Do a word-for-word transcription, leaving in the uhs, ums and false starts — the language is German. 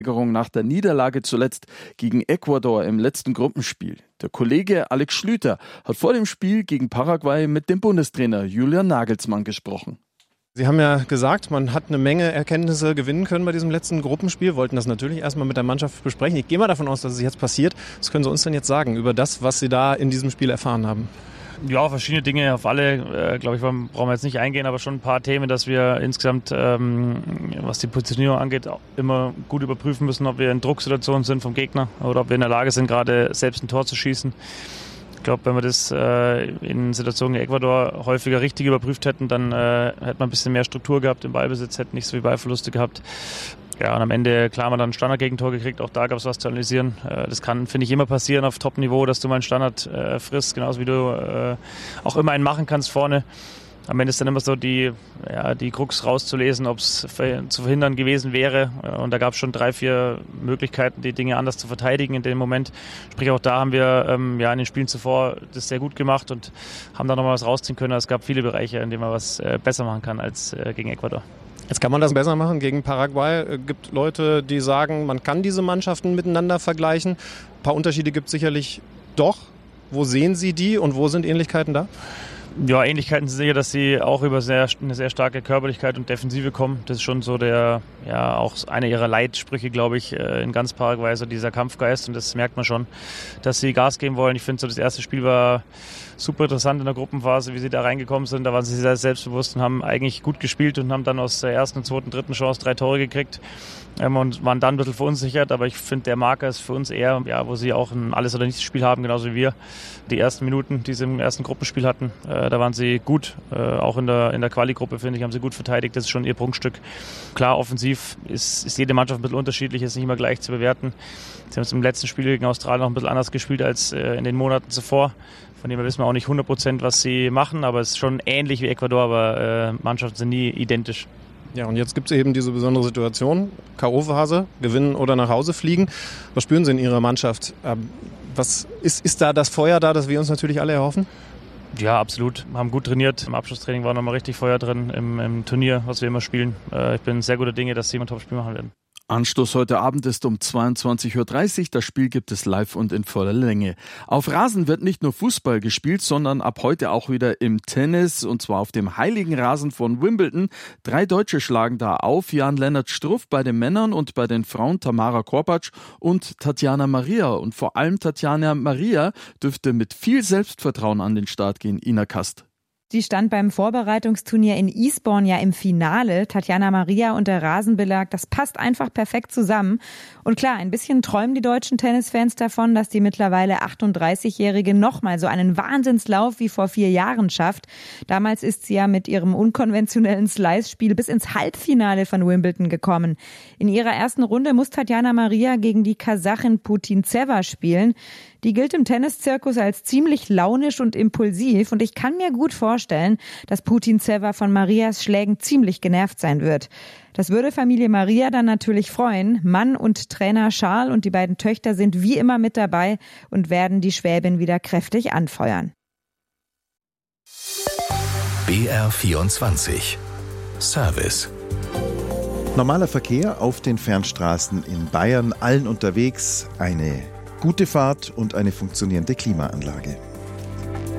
Nach der Niederlage zuletzt gegen Ecuador im letzten Gruppenspiel. Der Kollege Alex Schlüter hat vor dem Spiel gegen Paraguay mit dem Bundestrainer Julian Nagelsmann gesprochen. Sie haben ja gesagt, man hat eine Menge Erkenntnisse gewinnen können bei diesem letzten Gruppenspiel, wollten das natürlich erstmal mit der Mannschaft besprechen. Ich gehe mal davon aus, dass es jetzt passiert. Was können Sie uns denn jetzt sagen über das, was Sie da in diesem Spiel erfahren haben? Ja, verschiedene Dinge. Auf alle, äh, glaube ich, brauchen wir jetzt nicht eingehen, aber schon ein paar Themen, dass wir insgesamt, ähm, was die Positionierung angeht, immer gut überprüfen müssen, ob wir in Drucksituationen sind vom Gegner oder ob wir in der Lage sind, gerade selbst ein Tor zu schießen. Ich glaube, wenn wir das äh, in Situationen wie Ecuador häufiger richtig überprüft hätten, dann äh, hätte man ein bisschen mehr Struktur gehabt im Ballbesitz, hätten nicht so viele Ballverluste gehabt. Ja, und am Ende, klar, haben wir dann ein Standard-Gegentor gekriegt. Auch da gab es was zu analysieren. Das kann, finde ich, immer passieren auf Top-Niveau, dass du mal einen Standard äh, frisst, genauso wie du äh, auch immer einen machen kannst vorne. Am Ende ist dann immer so die, ja, die Krux rauszulesen, ob es zu verhindern gewesen wäre. Und da gab es schon drei, vier Möglichkeiten, die Dinge anders zu verteidigen in dem Moment. Sprich, auch da haben wir ähm, ja, in den Spielen zuvor das sehr gut gemacht und haben da nochmal was rausziehen können. Es gab viele Bereiche, in denen man was äh, besser machen kann als äh, gegen Ecuador. Jetzt kann man das besser machen gegen Paraguay. Es gibt Leute, die sagen, man kann diese Mannschaften miteinander vergleichen. Ein paar Unterschiede gibt es sicherlich doch. Wo sehen Sie die und wo sind Ähnlichkeiten da? Ja, Ähnlichkeiten sind sicher, dass sie auch über sehr, eine sehr starke Körperlichkeit und Defensive kommen. Das ist schon so der, ja, auch einer ihrer Leitsprüche, glaube ich, in ganz Paraguay, so dieser Kampfgeist. Und das merkt man schon, dass sie Gas geben wollen. Ich finde, so das erste Spiel war super interessant in der Gruppenphase, wie sie da reingekommen sind. Da waren sie sehr selbstbewusst und haben eigentlich gut gespielt und haben dann aus der ersten, zweiten, dritten Chance drei Tore gekriegt. Und waren dann ein bisschen verunsichert, aber ich finde, der Marker ist für uns eher, ja, wo sie auch ein Alles- oder Nichts-Spiel haben, genauso wie wir. Die ersten Minuten, die sie im ersten Gruppenspiel hatten, äh, da waren sie gut. Äh, auch in der, in der Quali-Gruppe, finde ich, haben sie gut verteidigt. Das ist schon ihr Prunkstück. Klar, offensiv ist, ist jede Mannschaft ein bisschen unterschiedlich, ist nicht immer gleich zu bewerten. Sie haben es im letzten Spiel gegen Australien noch ein bisschen anders gespielt als äh, in den Monaten zuvor. Von dem her wissen wir auch nicht hundert Prozent, was sie machen, aber es ist schon ähnlich wie Ecuador, aber äh, Mannschaften sind nie identisch. Ja, und jetzt gibt es eben diese besondere Situation, K O-Phase, gewinnen oder nach Hause fliegen. Was spüren Sie in Ihrer Mannschaft? Was ist, ist da das Feuer da, das wir uns natürlich alle erhoffen? Ja, absolut. Haben gut trainiert. Im Abschlusstraining war nochmal richtig Feuer drin im, im Turnier, was wir immer spielen. Ich bin sehr guter Dinge, dass sie immer ein Top-Spiel machen werden. Anstoß heute Abend ist um zweiundzwanzig Uhr dreißig. Das Spiel gibt es live und in voller Länge. Auf Rasen wird nicht nur Fußball gespielt, sondern ab heute auch wieder im Tennis, und zwar auf dem heiligen Rasen von Wimbledon. Drei Deutsche schlagen da auf. Jan-Lennart Struff bei den Männern und bei den Frauen Tamara Korpatsch und Tatjana Maria. Und vor allem Tatjana Maria dürfte mit viel Selbstvertrauen an den Start gehen. Ina Kast. Sie stand beim Vorbereitungsturnier in Eastbourne ja im Finale. Tatjana Maria und der Rasenbelag, das passt einfach perfekt zusammen. Und klar, ein bisschen träumen die deutschen Tennisfans davon, dass die mittlerweile achtunddreißigjährige nochmal so einen Wahnsinnslauf wie vor vier Jahren schafft. Damals ist sie ja mit ihrem unkonventionellen Slice-Spiel bis ins Halbfinale von Wimbledon gekommen. In ihrer ersten Runde muss Tatjana Maria gegen die Kasachin Putintseva spielen. Die gilt im Tenniszirkus als ziemlich launisch und impulsiv, und ich kann mir gut vorstellen, dass Putintseva von Marias Schlägen ziemlich genervt sein wird. Das würde Familie Maria dann natürlich freuen. Mann und Trainer Charles und die beiden Töchter sind wie immer mit dabei und werden die Schwäbin wieder kräftig anfeuern. B R vierundzwanzig Service. Normaler Verkehr auf den Fernstraßen in Bayern, allen unterwegs, eine gute Fahrt und eine funktionierende Klimaanlage.